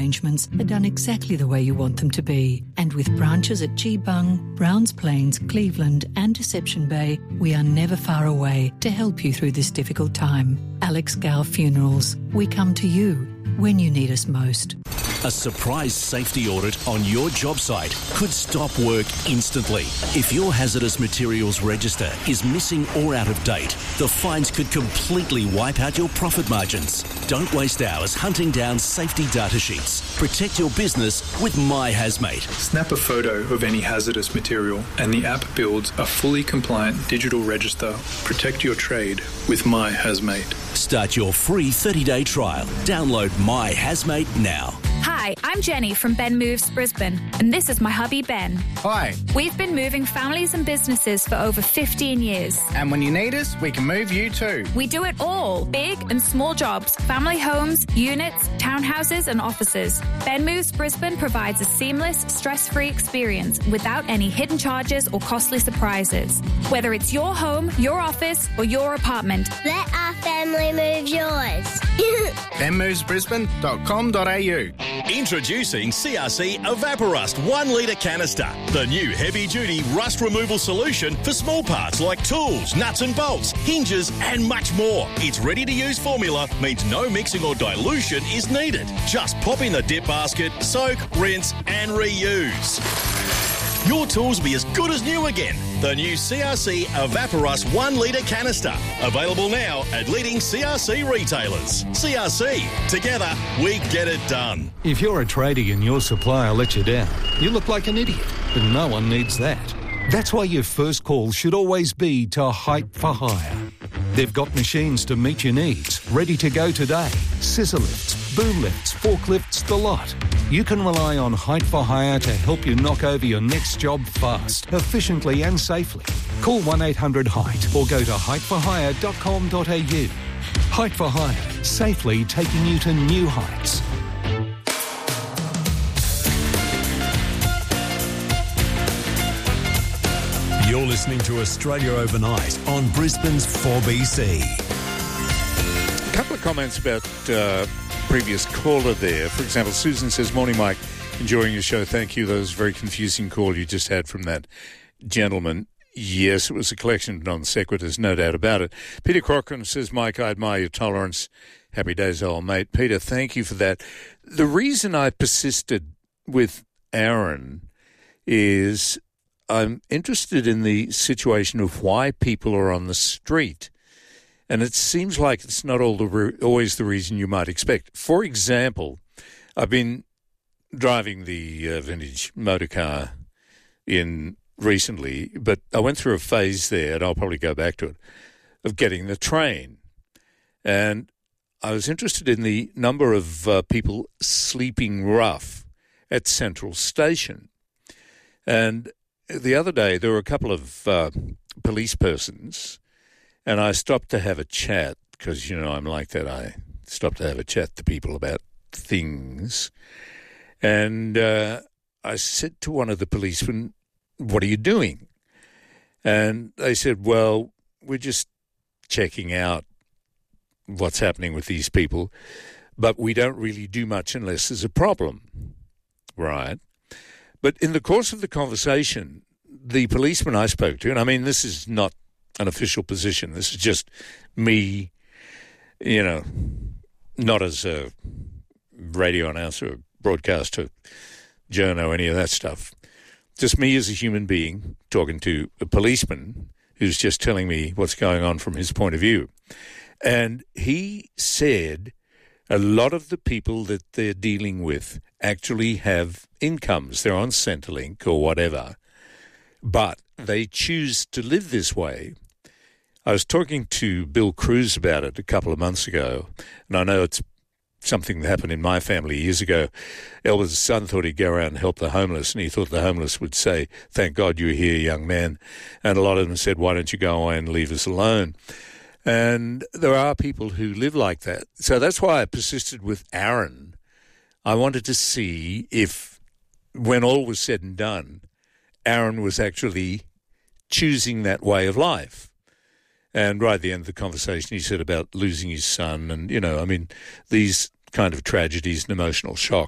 arrangements are done exactly the way you want them to be. And with branches at Geebung, Browns Plains, Cleveland and Deception Bay, we are never far away to help you through this difficult time. Alex Gow Funerals. We come to you when you need us most. A surprise safety audit on your job site could stop work instantly. If your hazardous materials register is missing or out of date, the fines could completely wipe out your profit margins. Don't waste hours hunting down safety data sheets. Protect your business with My Hazmate. Snap a photo of any hazardous material and the app builds a fully compliant digital register. Protect your trade with My Hazmate. Start your free 30-day trial. Download My Hazmate now. Hi, I'm Jenny from Ben Moves Brisbane, and this is my hubby Ben. Hi. We've been moving families and businesses for over 15 years. And when you need us, we can move you too. We do it all, big and small jobs, family homes, units, townhouses and offices. Ben Moves Brisbane provides a seamless, stress-free experience without any hidden charges or costly surprises. Whether it's your home, your office or your apartment. Let our family move yours. benmovesbrisbane.com.au. Introducing CRC Evaporust 1 litre canister, the new heavy-duty rust removal solution for small parts like tools, nuts and bolts, hinges and much more. Its ready-to-use formula means no mixing or dilution is needed. Just pop in the dip basket, soak, rinse and reuse. Your tools will be as good as new again. The new CRC Evaporust 1 litre canister. Available now at leading CRC retailers. CRC. Together, we get it done. If you're a tradie and your supplier lets you down, you look like an idiot, but no one needs that. That's why your first call should always be to Height for Hire. They've got machines to meet your needs, ready to go today. Scissor lifts, boom lifts, forklifts, the lot. You can rely on Height for Hire to help you knock over your next job fast, efficiently and safely. Call 1-800-HEIGHT or go to heightforhire.com.au. Height for Hire, safely taking you to new heights. You're listening to Australia Overnight on Brisbane's 4BC. A couple of comments about previous caller there. For example, Susan says, "Morning, Mike. Enjoying your show. Thank you. That was a very confusing call you just had from that gentleman." Yes, it was a collection of non sequiturs, no doubt about it. Peter Cochran says, "Mike, I admire your tolerance. Happy days, old mate." Peter, thank you for that. The reason I persisted with Aaron is I'm interested in the situation of why people are on the street. And it seems like it's not always the reason you might expect. For example, I've been driving the vintage motor car in recently, but I went through a phase there, and I'll probably go back to it, of getting the train. And I was interested in the number of people sleeping rough at Central Station. And the other day, there were a couple of police persons, and I stopped to have a chat, because, you know, I'm like that. I stop to have a chat to people about things. And I said to one of the policemen, "What are you doing?" And they said, "Well, we're just checking out what's happening with these people, but we don't really do much unless there's a problem." Right. But in the course of the conversation, the policeman I spoke to, and I mean, this is not an official position, this is just me, you know, not as a radio announcer, broadcaster, journo, any of that stuff. Just me as a human being talking to a policeman who's just telling me what's going on from his point of view. And he said a lot of the people that they're dealing with actually have incomes. They're on Centrelink or whatever, but they choose to live this way. I was talking to Bill Cruz about it a couple of months ago, and I know it's something that happened in my family years ago. Elba's son thought he'd go around and help the homeless, and he thought the homeless would say, "Thank God you're here, young man." And a lot of them said, "Why don't you go away and leave us alone?" And there are people who live like that. So that's why I persisted with Aaron. I wanted to see if, when all was said and done, Aaron was actually choosing that way of life. And right at the end of the conversation, he said about losing his son and, you know, I mean, these kind of tragedies and emotional shock